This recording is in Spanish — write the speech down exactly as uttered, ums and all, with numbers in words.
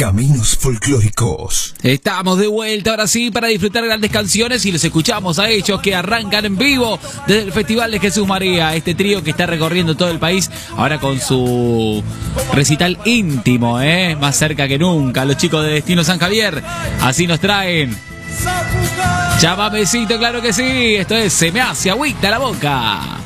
Caminos folclóricos. Estamos de vuelta ahora sí para disfrutar grandes canciones y los escuchamos a ellos que arrancan en vivo desde el Festival de Jesús María. Este trío que está recorriendo todo el país ahora con su recital íntimo, ¿eh? Más cerca que nunca. Los chicos de Destino San Javier así nos traen. Chamamecito, claro que sí. Esto es Se me hace agüita la boca.